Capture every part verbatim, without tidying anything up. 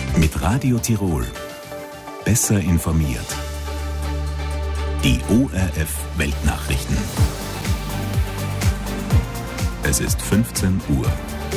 Mit Radio Tirol. Besser informiert. Die O R F Weltnachrichten. Es ist fünfzehn Uhr.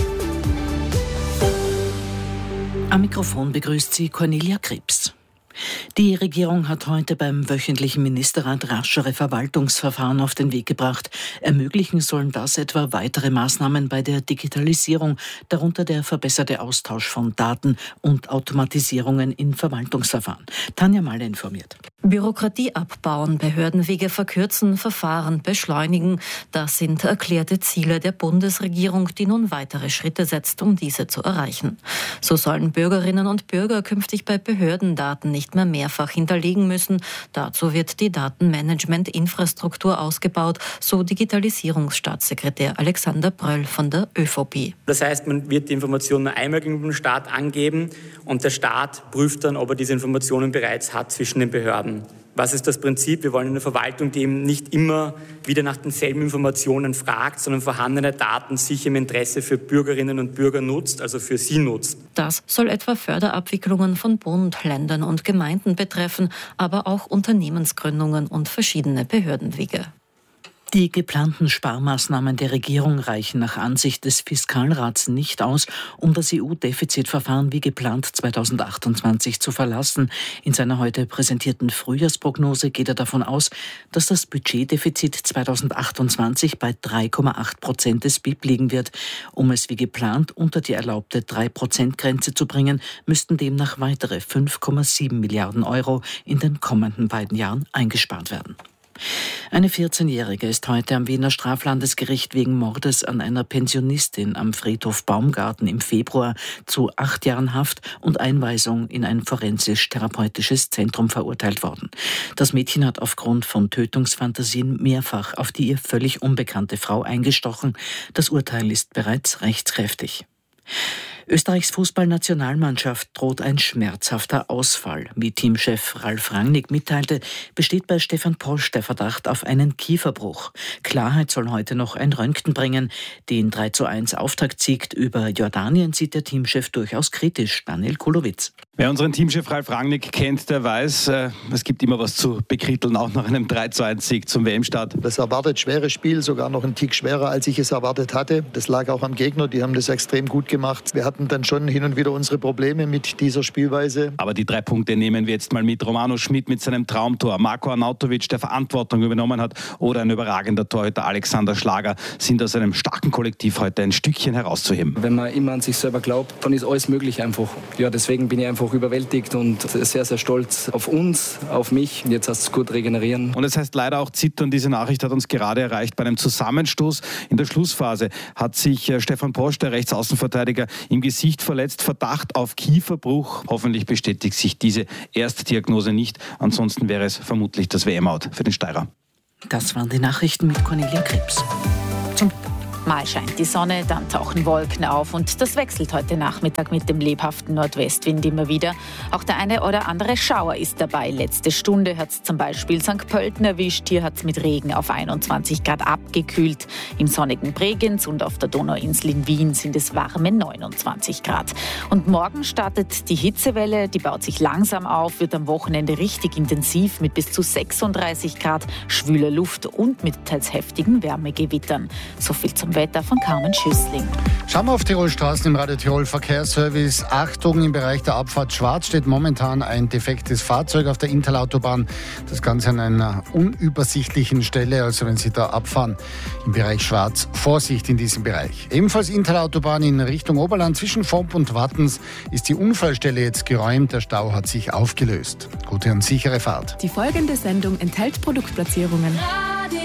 Am Mikrofon begrüßt sie Cornelia Krebs. Die Regierung hat heute beim wöchentlichen Ministerrat raschere Verwaltungsverfahren auf den Weg gebracht. Ermöglichen sollen das etwa weitere Maßnahmen bei der Digitalisierung, darunter der verbesserte Austausch von Daten und Automatisierungen in Verwaltungsverfahren. Tanja Malle informiert. Bürokratie abbauen, Behördenwege verkürzen, Verfahren beschleunigen. Das sind erklärte Ziele der Bundesregierung, die nun weitere Schritte setzt, um diese zu erreichen. So sollen Bürgerinnen und Bürger künftig bei Behördendaten nicht mehr mehrfach hinterlegen müssen. Dazu wird die Datenmanagement-Infrastruktur ausgebaut, so Digitalisierungsstaatssekretär Alexander Bröll von der ÖVP. Das heißt, man wird die Informationen nur einmal gegen den Staat angeben und der Staat prüft dann, ob er diese Informationen bereits hat zwischen den Behörden. Was ist das Prinzip? Wir wollen eine Verwaltung, die eben nicht immer wieder nach denselben Informationen fragt, sondern vorhandene Daten sich im Interesse für Bürgerinnen und Bürger nutzt, also für sie nutzt. Das soll etwa Förderabwicklungen von Bund, Ländern und Gemeinden betreffen, aber auch Unternehmensgründungen und verschiedene Behördenwege. Die geplanten Sparmaßnahmen der Regierung reichen nach Ansicht des Fiskalrats nicht aus, um das E U-Defizitverfahren wie geplant zweitausendachtundzwanzig zu verlassen. In seiner heute präsentierten Frühjahrsprognose geht er davon aus, dass das Budgetdefizit zweitausendachtundzwanzig bei drei Komma acht Prozent des B I P liegen wird. Um es wie geplant unter die erlaubte drei Prozent Grenze zu bringen, müssten demnach weitere fünf Komma sieben Milliarden Euro in den kommenden beiden Jahren eingespart werden. Eine vierzehnjährige ist heute am Wiener Straflandesgericht wegen Mordes an einer Pensionistin am Friedhof Baumgarten im Februar zu acht Jahren Haft und Einweisung in ein forensisch-therapeutisches Zentrum verurteilt worden. Das Mädchen hat aufgrund von Tötungsfantasien mehrfach auf die ihr völlig unbekannte Frau eingestochen. Das Urteil ist bereits rechtskräftig. Österreichs Fußballnationalmannschaft droht ein schmerzhafter Ausfall. Wie Teamchef Ralf Rangnick mitteilte, besteht bei Stefan Posch der Verdacht auf einen Kieferbruch. Klarheit soll heute noch ein Röntgen bringen. Den drei zu eins Auftaktsieg über Jordanien sieht der Teamchef durchaus kritisch. Daniel Kulowitz. Wer unseren Teamchef Ralf Rangnick kennt, der weiß, äh, es gibt immer was zu bekritteln, auch nach einem drei zu eins Sieg zum W M-Start. Das erwartet schweres Spiel, sogar noch ein Tick schwerer, als ich es erwartet hatte. Das lag auch am Gegner, die haben das extrem gut gemacht. Wir hatten dann schon hin und wieder unsere Probleme mit dieser Spielweise. Aber die drei Punkte nehmen wir jetzt mal mit. Romano Schmidt mit seinem Traumtor, Marko Arnautovic, der Verantwortung übernommen hat, oder ein überragender Torhüter Alexander Schlager sind aus einem starken Kollektiv heute ein Stückchen herauszuheben. Wenn man immer an sich selber glaubt, dann ist alles möglich einfach. Ja, deswegen bin ich einfach überwältigt und sehr, sehr stolz auf uns, auf mich. Jetzt heißt es gut regenerieren. Und es heißt leider auch zittern. Diese Nachricht hat uns gerade erreicht. Bei einem Zusammenstoß in der Schlussphase hat sich Stefan Posch, der Rechtsaußenverteidiger, im Gesicht verletzt. Verdacht auf Kieferbruch. Hoffentlich bestätigt sich diese Erstdiagnose nicht. Ansonsten wäre es vermutlich das W M-Out für den Steirer. Das waren die Nachrichten mit Cornelia Krebs. Zum Mal scheint die Sonne, dann tauchen Wolken auf und das wechselt heute Nachmittag mit dem lebhaften Nordwestwind immer wieder. Auch der eine oder andere Schauer ist dabei. Letzte Stunde hat es zum Beispiel Sankt Pölten erwischt. Hier hat es mit Regen auf einundzwanzig Grad abgekühlt. Im sonnigen Bregenz und auf der Donauinsel in Wien sind es warme neunundzwanzig Grad. Und morgen startet die Hitzewelle, die baut sich langsam auf, wird am Wochenende richtig intensiv mit bis zu sechsunddreißig Grad, schwüler Luft und mit teils heftigen Wärmegewittern. So viel zum Wetter von Carmen Schüssling. Schauen wir auf Tirol Straßen im Radio Tirol Verkehrsservice. Achtung, im Bereich der Abfahrt Schwarz steht momentan ein defektes Fahrzeug auf der Interlautobahn. Das Ganze an einer unübersichtlichen Stelle. Also wenn Sie da abfahren im Bereich Schwarz, Vorsicht in diesem Bereich. Ebenfalls Interlautobahn in Richtung Oberland zwischen Vomp und Wattens ist die Unfallstelle jetzt geräumt. Der Stau hat sich aufgelöst. Gute und sichere Fahrt. Die folgende Sendung enthält Produktplatzierungen. Radio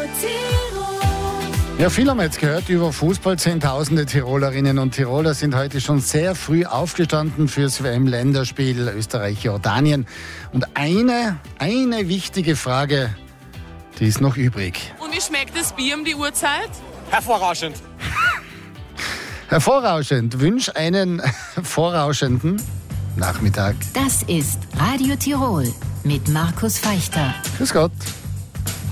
Tirol. Ja, viel haben wir jetzt gehört über Fußball. Zehntausende Tirolerinnen und Tiroler sind heute schon sehr früh aufgestanden fürs W M-Länderspiel Österreich-Jordanien. Und eine, eine wichtige Frage, die ist noch übrig. Und wie schmeckt das Bier um die Uhrzeit? Hervorragend. Hervorragend. Wünsch einen vorrauschenden Nachmittag. Das ist Radio Tirol mit Markus Feichter. Grüß Gott.